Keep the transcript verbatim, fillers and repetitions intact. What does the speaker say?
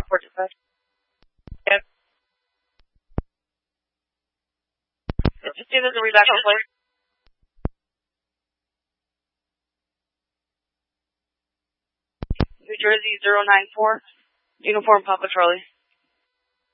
four two five. Yep. Just do this and read back on plate. New Jersey zero nine four. Uniform Papa Charlie.